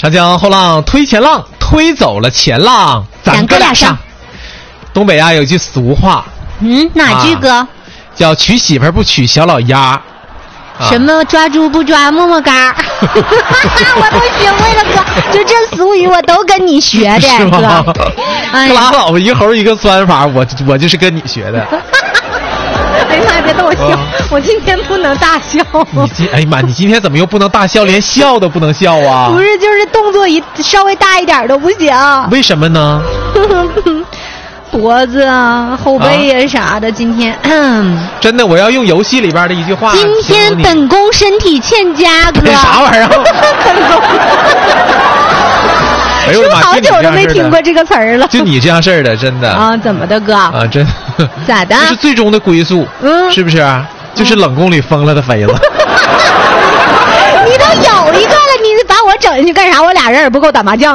长江后浪推前浪，推走了前浪，咱哥俩上。东北啊有句俗话， 哪句歌？ 叫娶媳妇不娶小老鸭。 什么抓猪不抓沫沫嘎我都学会了哥，就这俗语我都跟你学的是吗？ 哥，哎， 拉倒吧，一猴一个酸法，我就是跟你学的。 哎呀妈呀，别逗我笑，我今天不能大笑。 哎呀妈，你今天怎么又不能大笑，连笑都不能笑啊？ 不是，就是动作稍微大一点都不行。 为什么呢？ 脖子啊、后背呀啥的，今天真的，我要用游戏里边的一句话。 今天本宫身体欠佳，哥。 啥玩意儿？ 本宫。 哎呦我的妈！ 好久都没听过这个词儿了。 就你这样式儿的，真的啊？怎么的，哥？ 啊，真咋的？ 这是最终的归宿，是不是？就是冷宫里疯了的妃子。 你都有一个了，你把我整进去干啥？我俩人也不够打麻将。